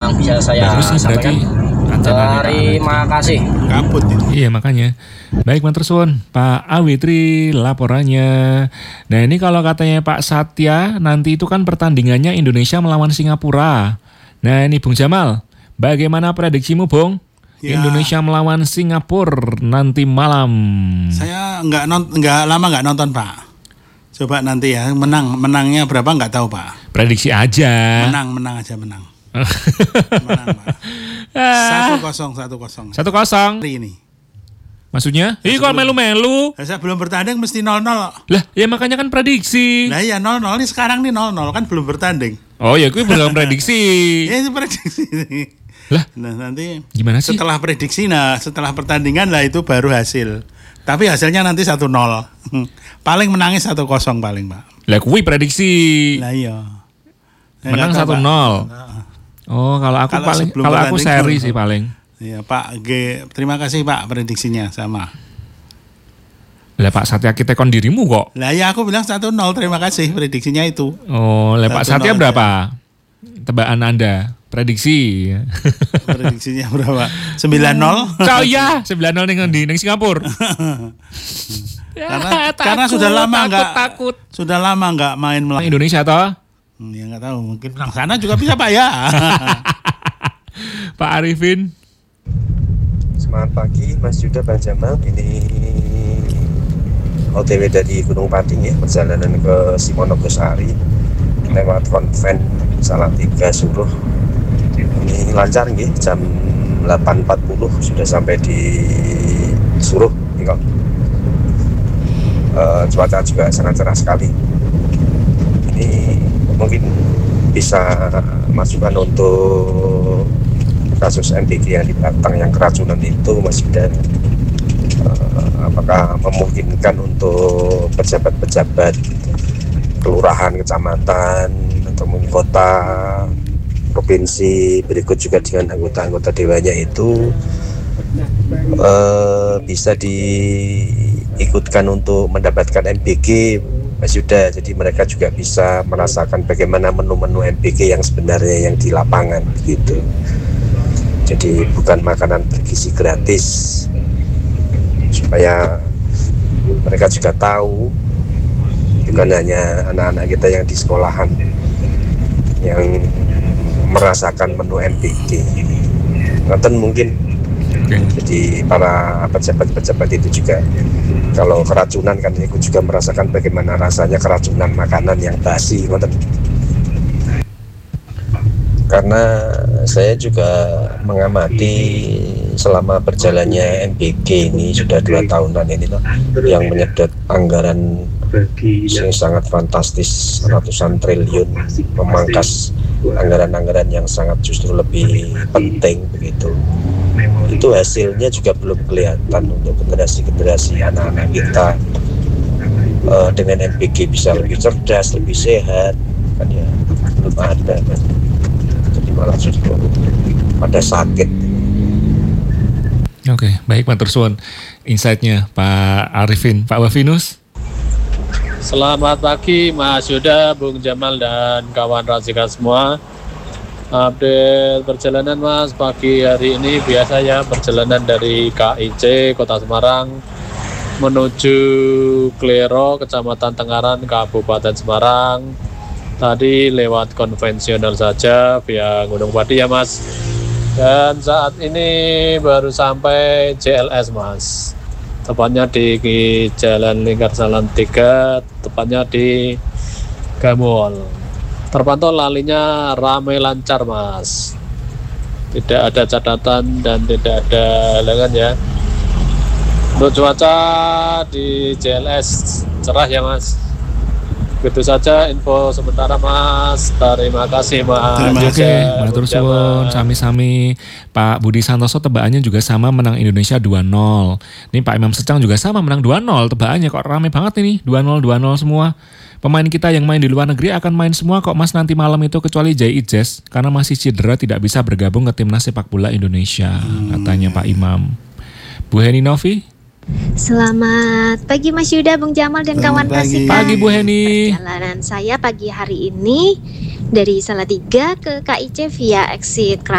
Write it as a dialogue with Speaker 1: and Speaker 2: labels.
Speaker 1: Malang bisa saya
Speaker 2: bagus sih berarti ancamannya Pak
Speaker 1: terima kasih.
Speaker 3: Kabut itu.
Speaker 2: Iya makanya. Baik Matur suwun Pak Awitri laporannya. Nah ini kalau katanya Pak Satya nanti itu kan pertandingannya Indonesia melawan Singapura. Nah ini Bung Jamal, bagaimana prediksimu Bung?
Speaker 3: Ya.
Speaker 2: Indonesia melawan Singapura nanti malam.
Speaker 3: Saya nggak lama nggak nonton Pak. Coba nanti ya menangnya berapa nggak tahu Pak.
Speaker 2: Prediksi aja.
Speaker 3: Menang aja menang. Menang Pak. 1-0.
Speaker 2: 1-0.
Speaker 3: Hari ini.
Speaker 2: Maksudnya? Ih kok melu-melu?
Speaker 3: Saya belum bertanding mesti 0-0.
Speaker 2: Lah ya makanya kan prediksi.
Speaker 3: Nah ya 0-0 ini sekarang nih 0-0 kan belum bertanding.
Speaker 2: Oh ya gue belum prediksi.
Speaker 3: Ya itu prediksi.
Speaker 2: Lah
Speaker 3: Nah nanti
Speaker 2: gimana sih?
Speaker 3: setelah prediksi, setelah pertandingan lah itu baru hasil. Tapi hasilnya nanti 1-0. Paling menangnya 1-0 paling Pak.
Speaker 2: Lah kuwi prediksi.
Speaker 3: Lah iya.
Speaker 2: Menang 1-0. Oh kalau aku seri sih paling.
Speaker 3: Iya Pak G, terima kasih Pak prediksinya sama.
Speaker 2: Lah Pak Satya kita kon dirimu kok.
Speaker 3: Lah ya aku bilang 1-0, terima kasih prediksinya itu.
Speaker 2: Oh, lah Pak Satya berapa? Tebakan Anda, prediksi.
Speaker 3: Prediksinya berapa? 9-0.
Speaker 2: Oh iya, 9-0 ning Singapura.
Speaker 3: Karena sudah lama nggak main melawan
Speaker 2: Indonesia toh?
Speaker 3: Ya nggak tahu, mungkin menang sana juga bisa Pak ya.
Speaker 2: Pak Arifin.
Speaker 4: Selamat pagi Mas Yuda, Bang Jamal. Ini OTW dari Gunung Pating ya, perjalanan ke Simonogosari lewat Konven Salatiga Suruh. Ini lancar nggih, jam 8.40 sudah sampai di Suruh nih kok. Cuaca juga sangat cerah sekali. Ini mungkin bisa masukan untuk kasus MBG yang di Batang yang keracunan itu Mas Yuda. Apakah memungkinkan untuk pejabat-pejabat kelurahan, kecamatan, atau mungkin kota, provinsi, berikut juga dengan anggota-anggota dewanya itu bisa diikutkan untuk mendapatkan MBG Mas Yuda. Jadi mereka juga bisa merasakan bagaimana menu-menu MBG yang sebenarnya yang di lapangan gitu. Jadi bukan makanan bergizi gratis, supaya mereka juga tahu bukan hanya anak-anak kita yang di sekolahan yang merasakan menu MBG. Nanti mungkin jadi para pejabat-pejabat itu juga kalau keracunan kan ikut juga merasakan bagaimana rasanya keracunan makanan yang basi. Karena saya juga mengamati selama berjalannya MBG ini sudah 2 tahunan ini loh, yang menyedot anggaran yang sangat fantastis, ratusan triliun, memangkas anggaran-anggaran yang sangat justru lebih penting begitu. Itu hasilnya juga belum kelihatan untuk generasi-generasi anak-anak kita. Dengan MBG bisa lebih cerdas, lebih sehat, kan ya belum ada kan. Jadi malah justru pada sakit.
Speaker 2: Oke, baik Matur suwun insight-nya Pak Arifin. Pak Wafinus.
Speaker 5: Selamat pagi Mas Yuda, Bung Jamal dan kawan Razika semua. Update perjalanan Mas pagi hari ini biasa ya, perjalanan dari KIC Kota Semarang menuju Klero, Kecamatan Tengaran, Kabupaten Semarang. Tadi lewat konvensional saja via Gunung Pati ya Mas. Dan saat ini baru sampai JLS Mas. Tepatnya di Jalan Lingkar Jalan 3, tepatnya di Gamol. Terpantau lalinya ramai lancar Mas. Tidak ada catatan dan tidak ada halangan ya. Untuk cuaca di JLS cerah ya Mas. Begitu saja info sementara Mas. Terima kasih Mas.
Speaker 2: Oke, matur suwun sami-sami. Pak Budi Santoso tebakannya juga sama, menang Indonesia 2-0. Ini Pak Imam Secang juga sama, menang 2-0. Tebakannya kok rame banget ini, 2-0 semua. Pemain kita yang main di luar negeri akan main semua kok Mas nanti malam itu, kecuali Jai Ijes karena masih cedera tidak bisa bergabung ke timnas sepak bola Indonesia, katanya Pak Imam. Bu Heni Novi.
Speaker 6: Selamat pagi Mas Yuda, Bung Jamal dan kawan Rasika.
Speaker 2: Pagi Bu Heni.
Speaker 6: Perjalanan saya pagi hari ini dari Salatiga ke KIC via exit